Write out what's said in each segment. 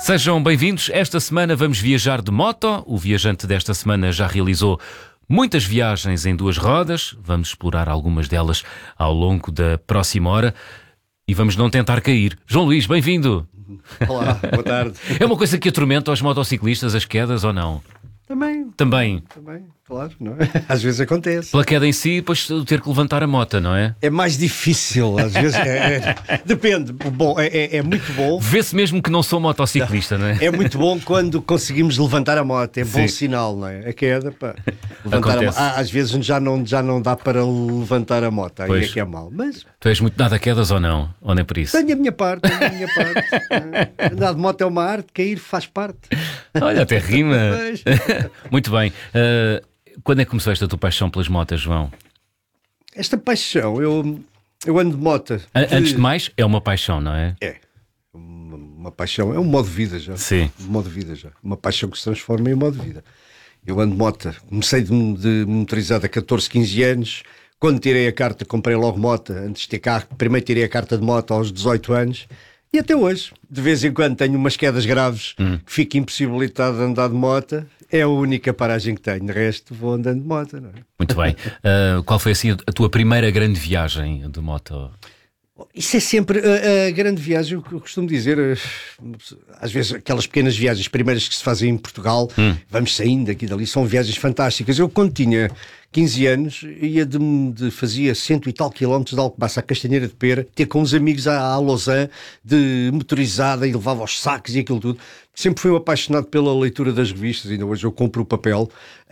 Sejam bem-vindos. Esta semana vamos viajar de moto. O viajante desta semana já realizou muitas viagens em duas rodas. Vamos explorar algumas delas ao longo da próxima hora e vamos não tentar cair. João Luís, bem-vindo. Olá, boa tarde. É uma coisa que atormenta os motociclistas, as quedas, ou não? Também, claro, não é? Às vezes acontece. Pela queda em si, depois ter que levantar a moto, não é? É mais difícil, às vezes. Depende. Bom, é muito bom. Vê-se mesmo que não sou motociclista, não é? É muito bom quando conseguimos levantar a moto. É bom Sim. sinal, não é? A queda, pá. Levantar a moto. Acontece. Às vezes já não dá para levantar a moto. Aí Pois. é que é mau. Mas Tu és muito dado a quedas ou não? Ou nem por isso? tenho a minha parte. Andar de moto é uma arte, cair faz parte. Olha, até rima. Pois. Muito bem. Quando é que começou esta tua paixão pelas motas, João? Esta paixão, eu ando de moto. Antes de mais, é uma paixão, não é? É. Uma paixão, é um modo de vida já. Sim. Um modo de vida já. Uma paixão que se transforma em um modo de vida. Eu ando de moto, comecei de motorizado a 14, 15 anos. Quando tirei a carta, comprei logo moto. Antes de ter carro, primeiro tirei a carta de moto aos 18 anos. E até hoje, de vez em quando tenho umas quedas graves que fico impossibilitado de andar de moto. É a única paragem que tenho. De resto, vou andando de moto, não é? Muito bem. Qual foi assim a tua primeira grande viagem de moto? Isso é sempre a grande viagem, o que eu costumo dizer. Às vezes, aquelas pequenas viagens primeiras que se fazem em Portugal, vamos saindo daqui e dali, são viagens fantásticas. Eu, quando tinha 15 anos, fazia 100 e tal quilómetros de Alcobaça à Castanheira de Pera, ter com uns amigos à Lausanne, de motorizada, e levava os sacos e aquilo tudo. Sempre fui um apaixonado pela leitura das revistas, ainda hoje eu compro o papel.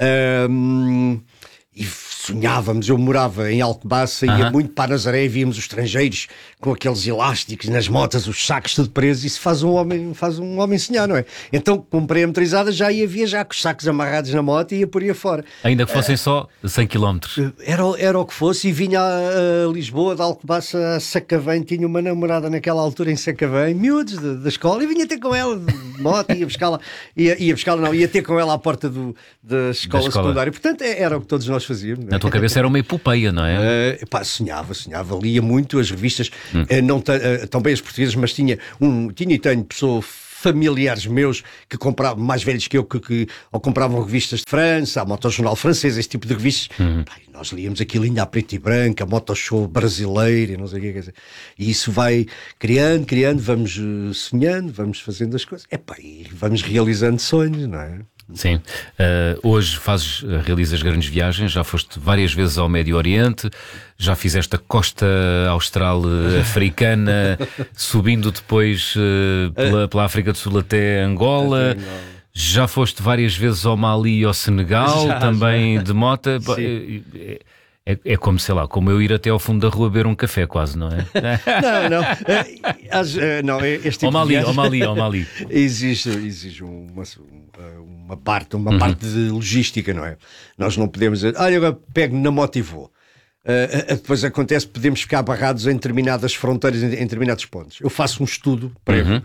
E sonhávamos, eu morava em Alcobaça, ia muito para Nazaré e víamos os estrangeiros com aqueles elásticos nas motas, os sacos tudo presos. Isso faz um homem sonhar, não é? Então comprei a motorizada, já ia viajar com os sacos amarrados na moto e ia por aí afora. Ainda que fossem só 100 km. Era o que fosse, e vinha a Lisboa, de Alcobaça a Sacavém. Tinha uma namorada naquela altura em Sacavém, miúdos da escola, e vinha ter com ela de moto, ia ia ter com ela à porta da escola secundária. Portanto, era o que todos nós fazíamos. Na tua cabeça era uma epopeia, não é? Sonhava, lia muito as revistas, não tão bem as portuguesas, mas tinha e tenho familiares meus que compravam, mais velhos que eu, que ou compravam revistas de França, a Motojornal francês, esse tipo de revistas. E nós líamos aquilo ainda a preto e branco, a Motoshow brasileira, e não sei o que quer dizer. E isso vai criando, vamos sonhando, vamos fazendo as coisas. E vamos realizando sonhos, não é? Sim. Hoje realizas grandes viagens, já foste várias vezes ao Médio Oriente, já fizeste a costa austral africana, subindo depois pela África do Sul até Angola. Já foste várias vezes ao Mali e ao Senegal, também de moto. É como, sei lá, como eu ir até ao fundo da rua beber um café, quase, não é? Não, este tipo Ao Mali. Exige uma parte de logística, não é? Nós não podemos dizer, agora pego na moto e vou. Depois acontece, podemos ficar barrados em determinadas fronteiras, em determinados pontos. Eu faço um estudo prévio,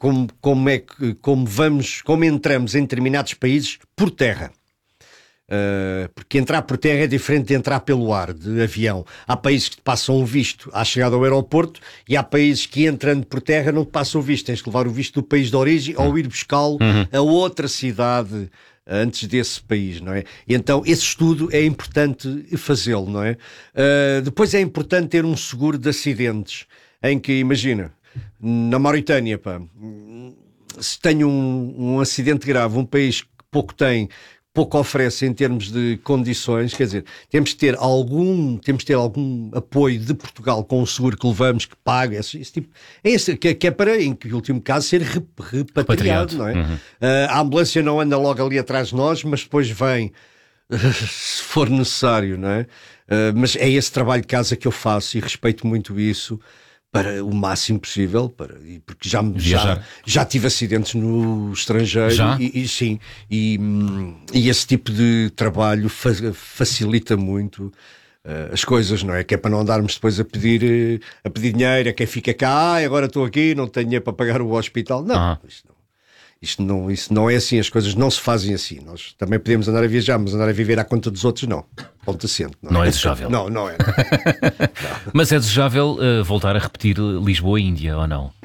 como entramos em determinados países por terra. Porque entrar por terra é diferente de entrar pelo ar, de avião. Há países que te passam o visto à chegada ao aeroporto, e há países que, entrando por terra, não te passam o visto. Tens que levar o visto do país de origem ou ir buscá-lo a outra cidade antes desse país, não é? E então esse estudo é importante fazê-lo, não é? Depois é importante ter um seguro de acidentes, em que, imagina, na Mauritânia, se tenho um acidente grave, um país que pouco oferece em termos de condições, quer dizer, temos de ter algum apoio de Portugal com o seguro que levamos, que paga, esse tipo, que é para, em último caso, ser repatriado, não é? A ambulância não anda logo ali atrás de nós, mas depois vem, se for necessário, não é? Mas é esse trabalho de casa que eu faço e respeito muito isso, para o máximo possível, porque já tive acidentes no estrangeiro. E esse tipo de trabalho facilita muito as coisas, não é? Que é para não andarmos depois a pedir dinheiro a quem fica cá, agora estou aqui, não tenho dinheiro para pagar o hospital. Não, Isto não é assim, as coisas não se fazem assim. Nós também podemos andar a viajar, mas andar a viver à conta dos outros, não. Ponto assente. Não é desejável. Não é. Mas é desejável voltar a repetir Lisboa-Índia, ou não?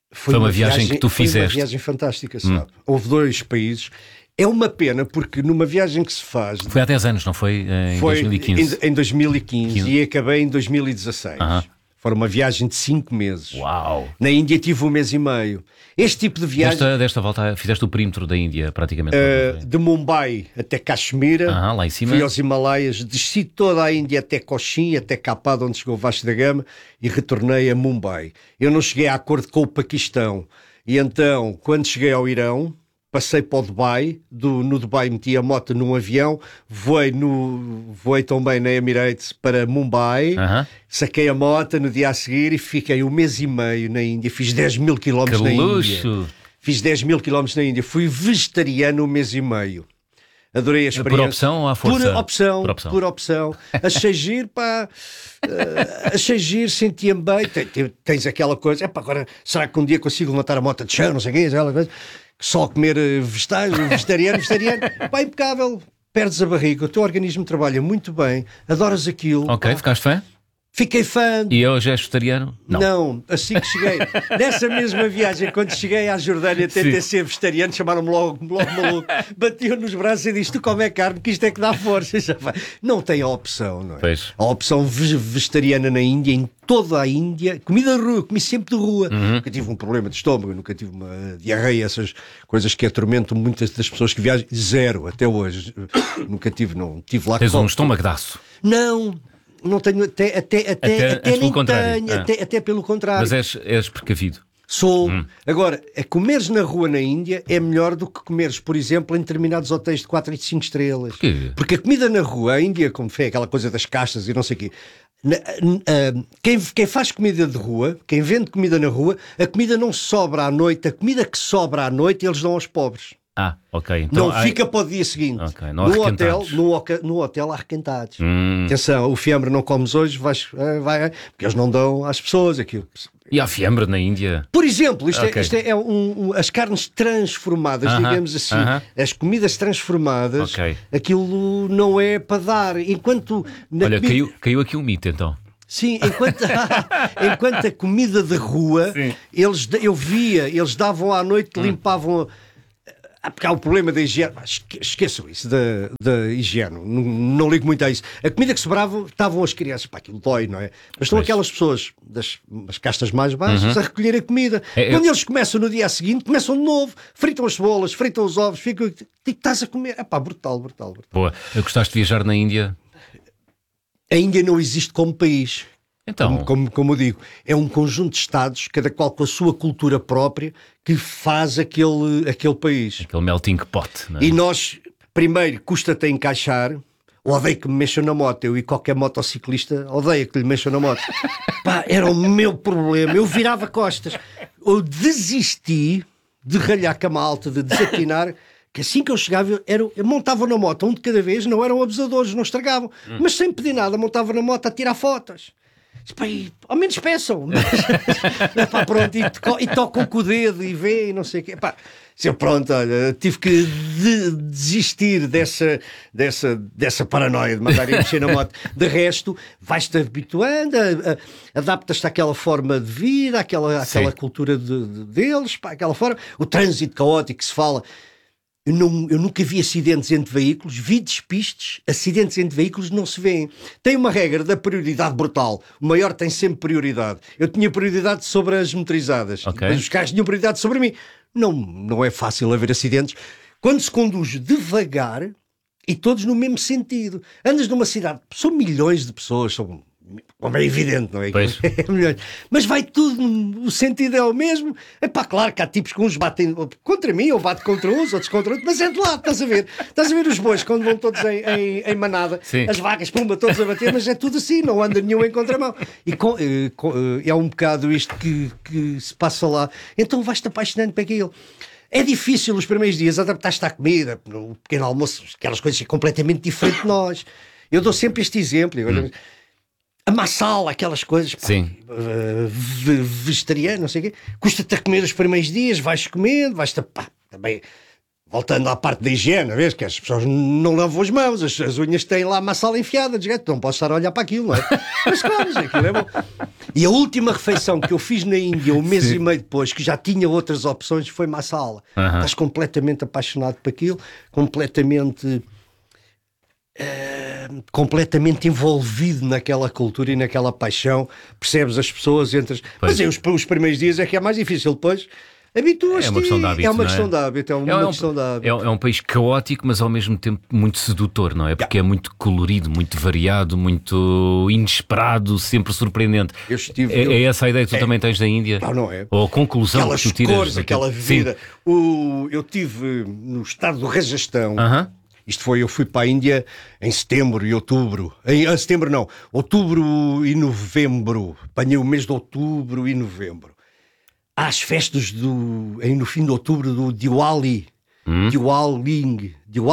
Foi uma viagem que tu Foi uma fizeste. viagem fantástica, sabe? Houve 2 países. É uma pena, porque numa viagem que se faz... Foi há 10 anos, não foi? Em Foi 2015. em 2015 e acabei em 2016. Foi uma viagem de 5 meses. Uau! Na Índia tive 1 mês e meio. Este tipo de viagem... Desta volta fizeste o perímetro da Índia, praticamente. de Mumbai até Caxemira, Lá em cima. fui aos Himalaias, desci toda a Índia até Cochin, até Kapada, onde chegou o Vasco da Gama, e retornei a Mumbai. Eu não cheguei a acordo com o Paquistão. E então, quando cheguei ao Irão, passei para o Dubai, no Dubai meti a moto num avião, voei também na Emirates para Mumbai, saquei a moto no dia a seguir e fiquei 1 mês e meio na Índia, fiz 10 mil quilómetros na luxo. Índia. Fiz 10 mil quilómetros na Índia, fui vegetariano 1 mês e meio. Adorei a experiência. Por opção ou à força? Por opção. Achei giro, pá. Achei giro, sentia-me bem. Tens aquela coisa, agora será que um dia consigo levantar a moto de chão, não sei o quê, aquela coisa. Só comer vegetariano. Pá, impecável. Perdes a barriga, o teu organismo trabalha muito bem, adoras aquilo. Ok, pá. ficaste fã? Fiquei fã. E hoje és vegetariano? Não, assim que cheguei, nessa mesma viagem, quando cheguei à Jordânia, tentei ser vegetariano, chamaram-me logo maluco, batiam nos braços e disse: tu come carne, que isto é que dá força. Não tem a opção, não é? Pois. A opção vegetariana na Índia, em toda a Índia, comida de rua, comi sempre de rua. Nunca tive um problema de estômago, nunca tive uma diarreia, essas coisas que atormentam muitas das pessoas que viajam. Zero, até hoje. Nunca tive, não tive lá. Tens um estômago-daço? Não tenho, até nem tenho, até pelo contrário. Mas és precavido? Sou. Agora, comeres na rua na Índia é melhor do que comeres, por exemplo, em determinados hotéis de 4 e 5 estrelas. Porquê? Porque a comida na rua, a Índia, como foi aquela coisa das castas e não sei o quê, quem faz comida de rua, quem vende comida na rua, a comida não sobra à noite, a comida que sobra à noite eles dão aos pobres. Ok. Então, não fica para o dia seguinte. Okay, no hotel há requentados. Atenção, o fiambre não comes hoje, vai, porque eles não dão às pessoas aquilo. E há fiambre na Índia? Por exemplo, isto é as carnes transformadas, digamos assim, as comidas transformadas, aquilo não é para dar. Enquanto olha, caiu aqui um mito então. Sim, enquanto a comida de rua, eles davam à noite, limpavam. Porque há o problema da higiene. Esqueçam isso da higiene. Não ligo muito a isso. A comida que sobrava, estavam as crianças. Pá, aquilo dói, não é? Mas estão aquelas pessoas das castas mais baixas a recolher a comida. Quando eles começam no dia seguinte, começam de novo, fritam as cebolas, fritam os ovos, ficam. E estás a comer. Brutal. Boa. Gostaste de viajar na Índia? A Índia não existe como país. Então, como eu digo, é um conjunto de Estados, cada qual com a sua cultura própria, que faz aquele país. Aquele melting pot, não é? E nós, primeiro, custa-te a encaixar. Odeio que me mexam na moto. Eu e qualquer motociclista odeia que lhe mexam na moto. Pá, era o meu problema. Eu virava costas. Eu desisti de ralhar com a malta, de desatinar. Que assim que eu chegava, eu montava na moto, um de cada vez, não eram abusadores, não estragavam. Mas sem pedir nada, montava na moto a tirar fotos. Ao menos peçam, pronto, e tocam com o dedo e vê e não sei o quê. Pronto, olha, tive que desistir dessa paranoia de mandar mexer na moto. De resto, vais-te habituando, adaptas-te àquela forma de vida, àquela cultura deles, aquela forma. O trânsito caótico que se fala. Eu nunca vi acidentes entre veículos, vi despistes, acidentes entre veículos não se vêem. Tem uma regra da prioridade brutal. O maior tem sempre prioridade. Eu tinha prioridade sobre as motorizadas, mas os carros tinham prioridade sobre mim. Não é fácil haver acidentes. Quando se conduz devagar e todos no mesmo sentido. Andas numa cidade, são milhões de pessoas, como é evidente, não é? Mas vai tudo, o sentido é o mesmo. Claro que há tipos que uns batem contra mim, ou batem contra uns, outros contra outros, mas é de lá, estás a ver os bois quando vão todos em manada, as vacas, pumba, todos a bater, mas é tudo assim, não anda nenhum em contramão. E é um bocado isto que se passa lá. Então vais-te apaixonando para aquilo. É difícil os primeiros dias adaptar-te à comida, no pequeno almoço, aquelas coisas completamente diferentes de nós. Eu dou sempre este exemplo. A massala, aquelas coisas vegetariano, não sei o quê, custa-te a comer os primeiros dias, vais comendo, vais-te também voltando à parte da higiene, vês que as pessoas não lavam as mãos, as unhas têm lá uma sala enfiada, não posso estar a olhar para aquilo, não é? Mas claro, aquilo é bom. E a última refeição que eu fiz na Índia, um mês e meio depois, que já tinha outras opções, foi massala. Estás completamente apaixonado por aquilo, completamente envolvido naquela cultura e naquela paixão, percebes as pessoas, entras. Mas os primeiros dias é que é mais difícil, depois habituas-te. É uma questão de hábito. É uma questão de hábito. É um país caótico, mas ao mesmo tempo muito sedutor, não é? Porque é muito colorido, muito variado, muito inesperado, sempre surpreendente. É essa a ideia que tu também tens da Índia? Não é? Ou a conclusão aquelas que tu tiras? Cores, aquela vida. Eu estive no estado do Rajastão. Eu fui para a Índia em setembro e outubro. Outubro e novembro. Apanhei o mês de outubro e novembro. Há as festas no fim de outubro do Diwali. Diwali.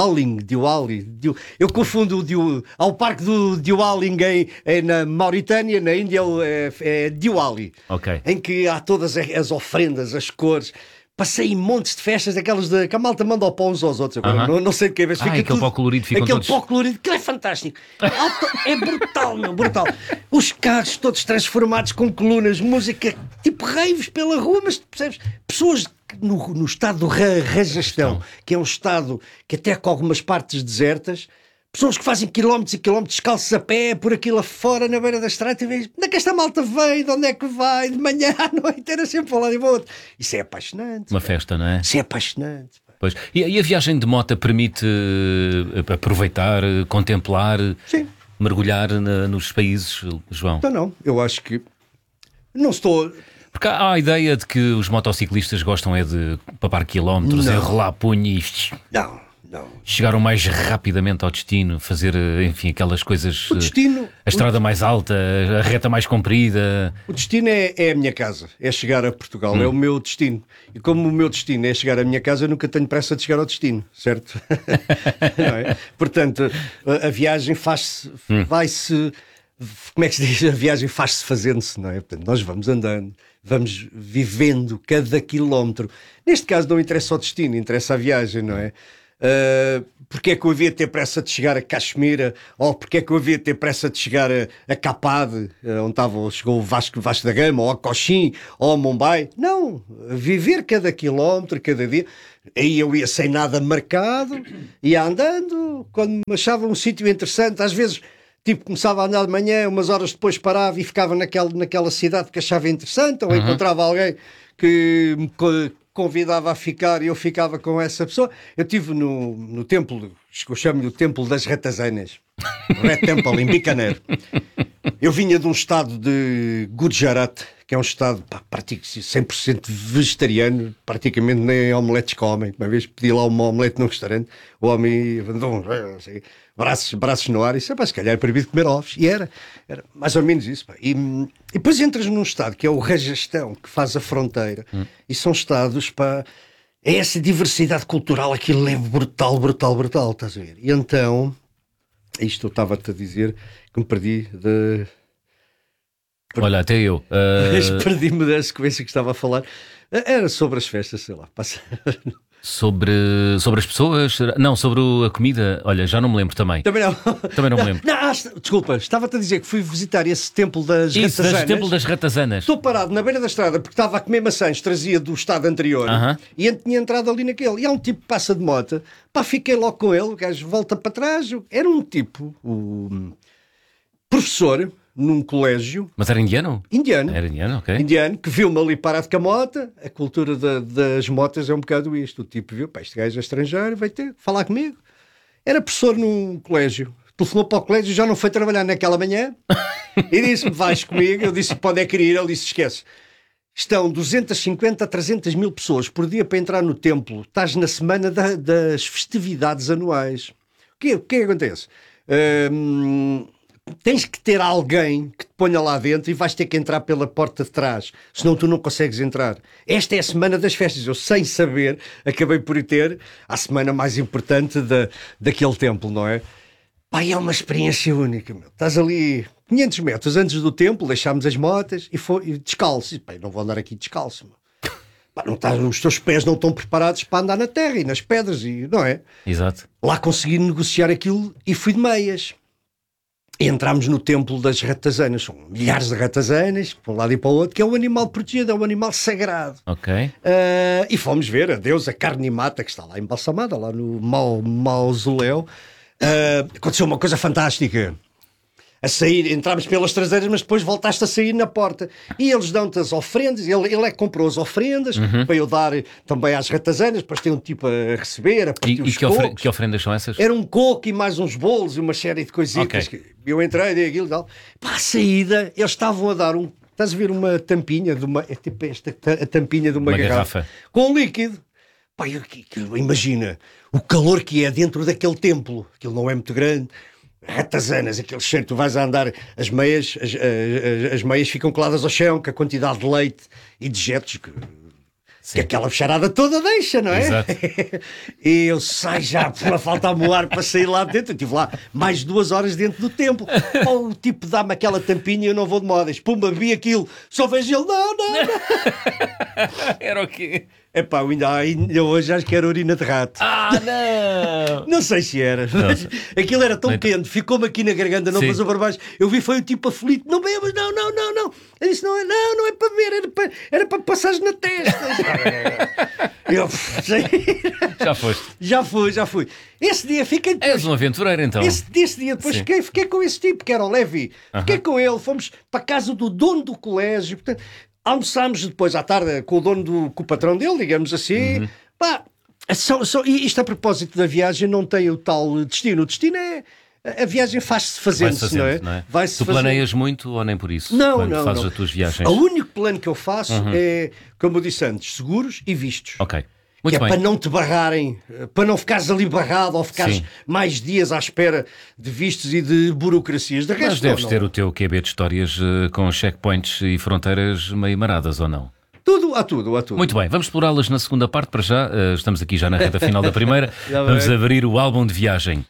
Eu confundo ao parque do Diwali na Mauritânia, na Índia, é Diwali. Em que há todas as ofrendas, as cores. Passei em montes de festas, daquelas que a malta manda ao pão uns aos outros. Agora, não sei de que vez. Aquele pó colorido fica todos... pó colorido, que é fantástico. É brutal, brutal. Os carros todos transformados com colunas, música, tipo raves pela rua, mas percebes? Pessoas no estado do Rajastão, que é um estado que até com algumas partes desertas, pessoas que fazem quilómetros e quilómetros descalços a pé, por aquilo afora, na beira da estrada, e vês, onde é que esta malta vem, de onde é que vai, de manhã à noite, era sempre um lado e para o outro. Isso é apaixonante. Uma festa, não é? Isso é apaixonante. Pois. E a viagem de moto permite aproveitar, contemplar, mergulhar nos países, João? Não, eu acho que não estou... Porque há a ideia de que os motociclistas gostam de papar quilómetros, enrolar punho e... Não. Chegaram mais rapidamente ao destino, fazer, enfim, aquelas coisas. O destino. A estrada mais alta, a reta mais comprida. O destino é a minha casa, é chegar a Portugal, é o meu destino. E como o meu destino é chegar à minha casa, eu nunca tenho pressa de chegar ao destino, certo? Não é? Portanto, a viagem vai-se. Como é que se diz? A viagem faz-se fazendo-se, não é? Portanto, nós vamos andando, vamos vivendo cada quilómetro. Neste caso, não interessa o destino, interessa a viagem, não é? Porque é que eu havia de ter pressa de chegar a Caxemira, ou porque é que eu havia de ter pressa de chegar a Capade, onde chegou o Vasco da Gama, ou a Cochin, ou a Mumbai? Não, viver cada quilómetro, cada dia. Aí eu ia sem nada marcado, ia andando, quando me achava um sítio interessante, às vezes começava a andar de manhã, umas horas depois parava e ficava naquela cidade que achava interessante, ou encontrava alguém que me convidava a ficar e eu ficava com essa pessoa. Eu estive no templo, eu chamo-lhe o Templo das Ratazanas, Red Temple, em Bikaner. Eu vinha de um estado de Gujarat, que é um estado 100% vegetariano, praticamente nem omeletes comem. Uma vez pedi lá uma omelete num restaurante, o homem mandou braços no ar e disse, se calhar é proibido comer ovos. E era mais ou menos isso. E depois entras num estado que é o Rajastão, que faz a fronteira, e são estados, é essa diversidade cultural, aquilo é brutal, estás a ver? E então, isto eu estava-te a dizer que me perdi de... Olha, até eu. Perdi-me da sequência que estava a falar. Era sobre as festas, sei lá. Sobre as pessoas? Não, sobre a comida. Olha, já não me lembro também. Também não. Também não me lembro. Desculpa, estava-te a dizer que fui visitar esse templo das Ratazanas. Esse templo das Ratazanas. Estou parado na beira da estrada porque estava a comer maçãs, trazia do estado anterior, e tinha entrado ali naquele. E há um tipo que passa de moto, fiquei logo com ele, o gajo volta para trás. Era um tipo, professor, num colégio. Mas era indiano? Indiano. Era indiano, ok. Indiano, que viu-me ali parado com a moto. A cultura das motas é um bocado isto. O tipo viu, este gajo é estrangeiro, vai ter que falar comigo. Era professor num colégio. Telefonou para o colégio, já não foi trabalhar naquela manhã. E disse-me, vais comigo. Eu disse, pode é querer ir. Ele disse, esquece. Estão 250 a 300 mil pessoas por dia para entrar no templo. Estás na semana das festividades anuais. O que acontece? Tens que ter alguém que te ponha lá dentro e vais ter que entrar pela porta de trás, senão tu não consegues entrar. Esta é a semana das festas. Eu, sem saber, acabei por ter a semana mais importante daquele templo, não é? É uma experiência única, meu. Estás ali 500 metros antes do templo, deixámos as motas e descalço. Não vou andar aqui descalço, meu. Pá, não tá, os teus pés não estão preparados para andar na terra e nas pedras, e, não é? Exato. Lá consegui negociar aquilo e fui de meias. E entramos no templo das ratazanas. São milhares de ratazanas, para um lado e para o outro, que é um animal protegido, é um animal sagrado. Ok. E fomos ver a deusa Carnimata, que está lá embalsamada, lá no mausoléu. Aconteceu uma coisa fantástica. A sair, entramos pelas traseiras, mas depois voltaste a sair na porta. E eles dão-te as ofrendas, ele é que comprou as ofrendas, para eu dar também às ratazanas, depois tem um tipo a receber, a partir os cocos. Que ofrendas são essas? Era um coco e mais uns bolos e uma série de coisitas. Ok. Que eu entrei, dei aquilo e tal. Para a saída, eles estavam a dar estás a ver uma tampinha, é tipo a tampinha de uma garrafa. Com líquido. Pá, imagina o calor que é dentro daquele templo. Aquilo não é muito grande. Ratazanas, aquele cheiro, tu vais a andar, as meias ficam coladas ao chão, com a quantidade de leite e dejetos que aquela bicharada toda deixa, não é? Exato. E eu saio já, falta-me o ar para sair lá dentro. Eu estive lá mais 2 horas dentro do templo. O tipo dá-me aquela tampinha e eu não vou de modas. Pumba, vi aquilo, só vejo ele, não. Era o quê? Epá, ainda hoje acho que era urina de rato. Não! Não sei se era. Mas aquilo era tão quente, ficou-me aqui na garganta, não passou para baixo. Eu vi, foi o tipo aflito, não bebas, não. Eu disse, não é para beber, era para passares na testa. Eu, Já foste. Já fui. Esse dia fiquei depois. És um aventureiro, então. Esse dia depois fiquei com esse tipo, que era o Levi. Fiquei com ele, fomos para a casa do dono do colégio, portanto, almoçámos depois à tarde com o patrão dele, digamos assim. Pá, e isto a propósito da viagem não tem o tal destino. O destino é... A viagem faz-se fazendo-se, não é? Tu planeias muito ou nem por isso? Não, quando fazes as tuas viagens? O único plano que eu faço é, como eu disse antes, seguros e vistos. Ok. Que Muito bem. Para não te barrarem, para não ficares ali barrado ou ficares mais dias à espera de vistos e de burocracias. De resto, Mas deves ter o teu QB de histórias com checkpoints e fronteiras meio maradas, ou não? Há tudo. Muito bem, vamos explorá-las na segunda parte. Para já, estamos aqui já na reta final da primeira. Vamos abrir o álbum de viagem.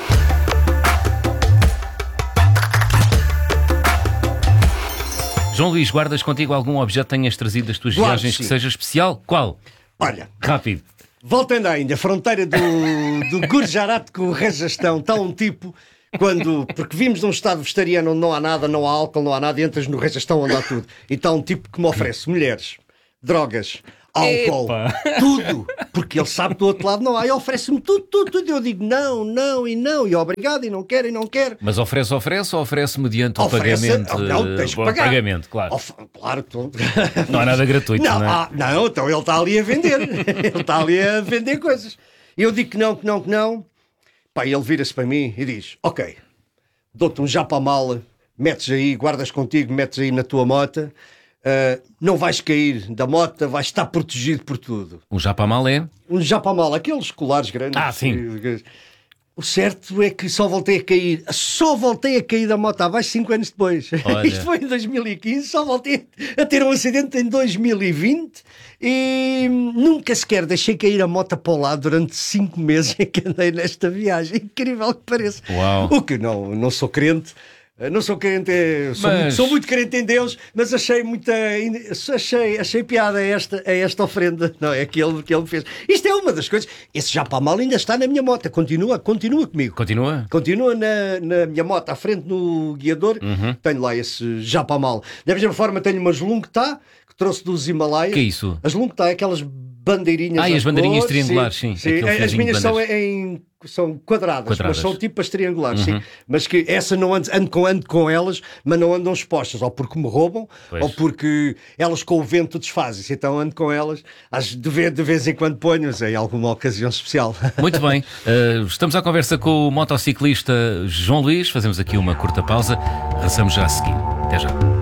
João Luís, guardas contigo algum objeto que tenhas trazido das tuas viagens que seja especial? Qual? Olha, rápido. Voltando ainda, a fronteira do Gujarat com o Rajastão, está um tipo, porque vimos num estado vegetariano onde não há nada, não há álcool, não há nada, e entras no Rajastão onde há tudo. E está um tipo que me oferece mulheres, drogas, álcool, tudo, porque ele sabe que do outro lado não há, e oferece-me tudo. Eu digo não, e obrigado, e não quero. Mas oferece ou oferece mediante o pagamento? Não, tens que pagar. Pagamento, claro. Claro. Não há nada gratuito, não é? Não, então ele está ali a vender. Ele está ali a vender coisas. E eu digo que não. Pá, ele vira-se para mim e diz, ok, dou-te um japamala, metes aí, guardas contigo, metes aí na tua mota. Não vais cair da moto, vais estar protegido por tudo. Um japamal é? Um japamal, aqueles colares grandes. Sim. O certo é que só voltei a cair da moto há mais 5 anos depois. Isto foi em 2015, só voltei a ter um acidente em 2020 e nunca sequer deixei cair a moto para o lado durante 5 meses em que andei nesta viagem. Incrível que pareça. Uau. O que não sou crente. Não sou crente, sou muito crente em Deus, mas achei piada a esta ofrenda, não é? Que ele fez. Isto é uma das coisas. Esse japamal ainda está na minha moto, continua comigo. Continua? Continua na minha moto, à frente no guiador. Tenho lá esse japamal. Da mesma forma, tenho uma Zlungtá que trouxe dos Himalaias. Que é isso? A Zlungtá é aquelas bandeirinhas. E as bandeirinhas triangulares, sim. As minhas são quadradas, mas são tipo as triangulares, sim. Mas que essa não ando com elas, mas não andam expostas, ou porque me roubam, ou porque elas com o vento desfazem-se. Então ando com elas, de vez em quando ponho-as em alguma ocasião especial. Muito bem, estamos à conversa com o motociclista João Luís. Fazemos aqui uma curta pausa, regressamos já a seguir. Até já.